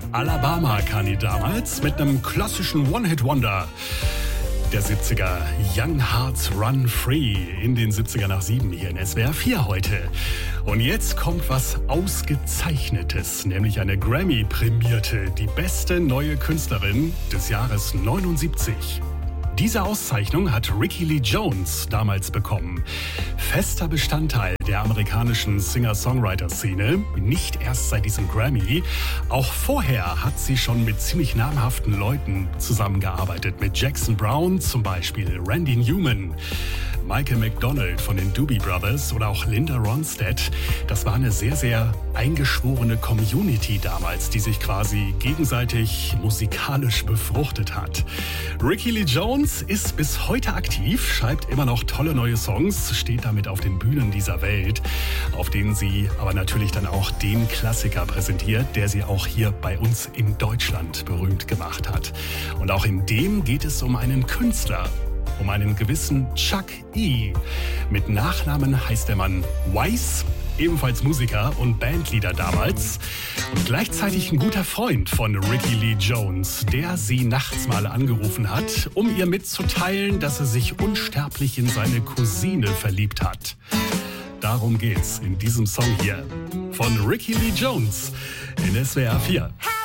Alabama Kani damals mit einem klassischen One-Hit-Wonder der 70er. Young Hearts Run Free in den 70er nach 7 hier in SWR 4 heute. Und jetzt kommt was Ausgezeichnetes, nämlich eine Grammy-prämierte, die beste neue Künstlerin des Jahres 79. Diese Auszeichnung hat Rickie Lee Jones damals bekommen. Fester Bestandteil der amerikanischen Singer-Songwriter-Szene, nicht erst seit diesem Grammy. Auch vorher hat sie schon mit ziemlich namhaften Leuten zusammengearbeitet. Mit Jackson Browne zum Beispiel, Randy Newman, Michael McDonald von den Doobie Brothers oder auch Linda Ronstadt. Das war eine sehr, sehr eingeschworene Community damals, die sich quasi gegenseitig musikalisch befruchtet hat. Rickie Lee Jones ist bis heute aktiv, schreibt immer noch tolle neue Songs, steht damit auf den Bühnen dieser Welt, auf denen sie aber natürlich dann auch den Klassiker präsentiert, der sie auch hier bei uns in Deutschland berühmt gemacht hat. Und auch in dem geht es um einen Künstler, um einen gewissen Chuck E. Mit Nachnamen heißt der Mann Wise, ebenfalls Musiker und Bandleader damals und gleichzeitig ein guter Freund von Rickie Lee Jones, der sie nachts mal angerufen hat, um ihr mitzuteilen, dass er sich unsterblich in seine Cousine verliebt hat. Darum geht's in diesem Song hier von Rickie Lee Jones in SWR 4.